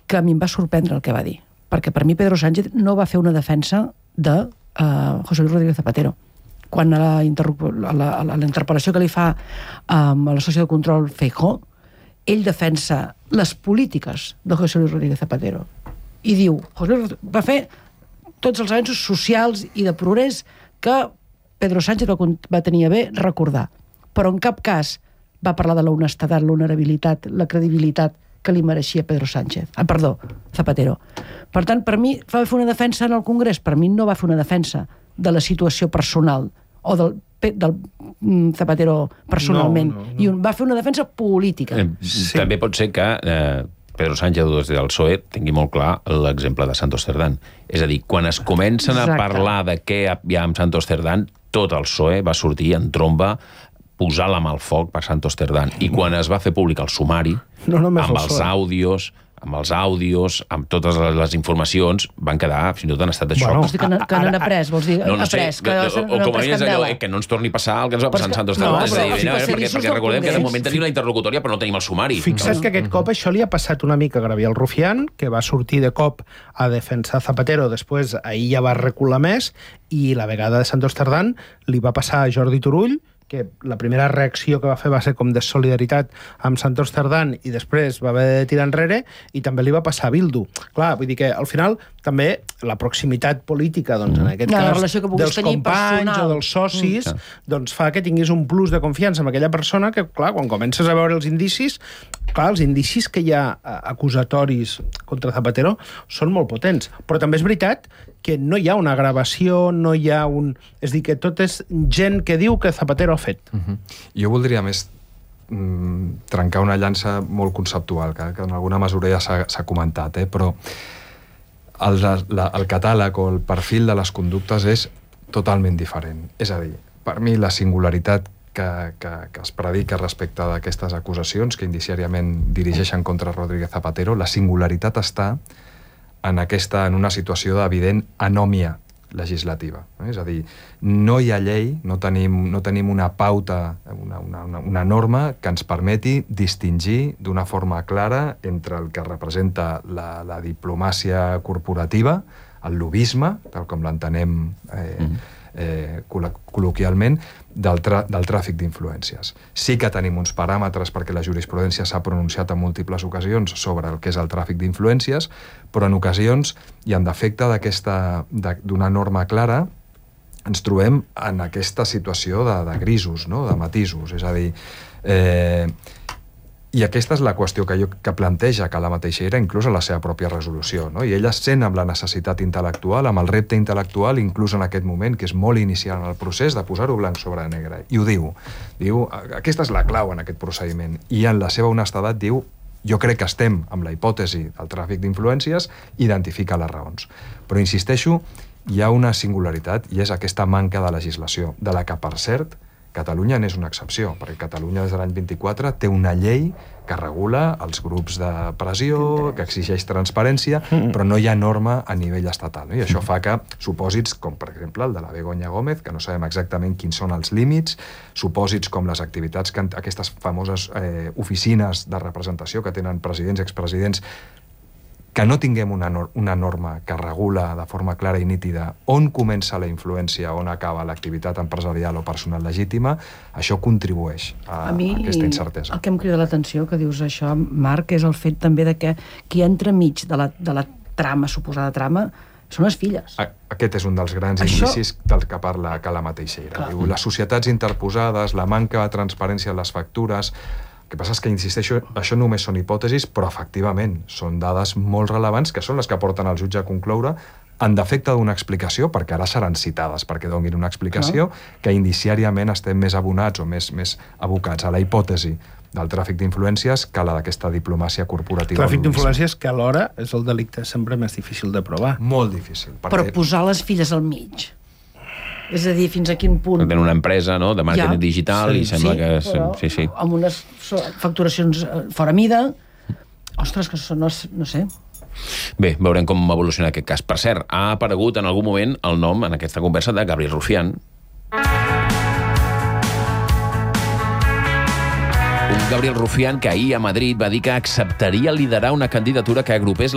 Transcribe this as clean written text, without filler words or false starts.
que a mi em va sorprendre el que va dir, perquè per mi Pedro Sánchez no va fer una defensa de José Luis Rodríguez Zapatero. Quan a la interpel·lació que li fa a la sessió de control Feijóo, ell defensa les polítiques de José Luis Rodríguez Zapatero i diu, José Luis va fer tots els avenços socials i de progrés que Pedro Sánchez va tenir a bé recordar, però en cap cas va parlar de la honestedat, l'honorabilitat, la credibilitat que li mereixia Zapatero. Per tant, per mi va fer una defensa en el Congrés, per mi no va fer una defensa de la situació personal o del Zapatero personalment, i va fer una defensa política. També pot ser que Pedro Sánchez des del PSOE tingui molt clar l'exemple de Santos Cerdán. És a dir, quan es comencen a parlar de què hi ha amb Santos Cerdán, tot el PSOE va sortir en tromba, posar la mà al foc per Santos Cerdán. I quan es va fer públic el sumari, amb els àudios, amb totes les informacions, van quedar fins i tot en estat de xoc. Vols dir que n'han après, vols dir? No sé, o com a mínim és allò que no ens torni a passar el que ens va passar en Santos Cerdán. Perquè recordem que de moment tenim la interlocutòria però no tenim el sumari. Fixa't que aquest cop això li ha passat una mica a Gabriel Rufián, que va sortir de cop a defensar Zapatero, després ahir ja va recular més, i la vegada de Santos Cerdán li va passar a Jordi Turull, que la primera reacció que va fer va ser com de solidaritat amb Santos Cerdán i després va haver de tirar enrere, i també li va passar a Bildu. Clar, vull dir que al final també la proximitat política, doncs en aquest cas dels companys o dels socis, doncs fa que tinguis un plus de confiança amb aquella persona que, clar, quan comences a veure els indicis, clar, els indicis que hi ha acusatoris contra Zapatero són molt potents. Però també és veritat que no hi ha una gravació, no hi ha un... És a dir, que tot és gent que diu que Zapatero ha fet. Jo voldria més trencar una llança molt conceptual, que en alguna mesura ja s'ha comentat, però el catàleg o el perfil de les conductes és totalment diferent. És a dir, per mi la singularitat que es predica respecte d'aquestes acusacions que indiciàriament dirigeixen contra Rodríguez Zapatero, la singularitat està en una situació d'evident anòmia legislativa. És a dir, no hi ha llei, no tenim una pauta, una norma que ens permeti distingir d'una forma clara entre el que representa la diplomàcia corporativa, el lobbisme, tal com l'entenem col·loquialment, del tràfic d'influències. Sí que tenim uns paràmetres perquè la jurisprudència s'ha pronunciat en múltiples ocasions sobre el que és el tràfic d'influències, però en ocasions, i en defecte d'una norma clara, ens trobem en aquesta situació de grisos, de matisos. És a dir, i aquesta és la qüestió que planteja Cala Teixeira inclús a la seva pròpia resolució. I ella sent amb la necessitat intel·lectual, amb el repte intel·lectual, inclús en aquest moment, que és molt inicial en el procés, de posar-ho blanc sobre negre. I ho diu. Diu, aquesta és la clau en aquest procediment. I en la seva honestedat diu, jo crec que estem amb la hipòtesi del tràfic d'influències, identifica les raons. Però insisteixo, hi ha una singularitat i és aquesta manca de legislació, de la que, per cert, Catalunya n'és una excepció, perquè Catalunya des de l'any 24 té una llei que regula els grups de pressió, que exigeix transparència, però no hi ha norma a nivell estatal. I això fa que supòsits com, per exemple, el de la Begoña Gómez, que no sabem exactament quins són els límits, supòsits com les activitats que aquestes famoses oficines de representació que tenen presidents i expresidents, que no tinguem una norma que regula de forma clara i nítida on comença la influència, on acaba l'activitat empresarial o personal legítima, això contribueix a aquesta incertesa. El que em crida l'atenció, que dius això, Marc, és el fet també de que qui entra enmig de la trama, suposada trama, són les filles. Aquest és un dels grans indicis del que parla Cala Teixeira. Les societats interposades, la manca de transparència en les factures. El que passa és que, insisteixo, això només són hipòtesis, però efectivament són dades molt rellevants que són les que porten el jutge a concloure en defecte d'una explicació, perquè ara seran citades perquè donin una explicació, que indiciàriament estem més abonats o més abocats a la hipòtesi del tràfic d'influències que a la d'aquesta diplomàcia corporativa. Tràfic d'influències que alhora és el delicte sempre més difícil de provar. Molt difícil. Però posar les filles al mig... És a dir, fins a quin punt... Tenen una empresa de màrqueting digital i sembla que... Sí, amb unes facturacions fora mida. Ostres, que no sé. Bé, veurem com evoluciona aquest cas. Per cert, ha aparegut en algun moment el nom, en aquesta conversa, de Gabriel Rufián. Un Gabriel Rufián que ahir a Madrid va dir que acceptaria liderar una candidatura que agrupés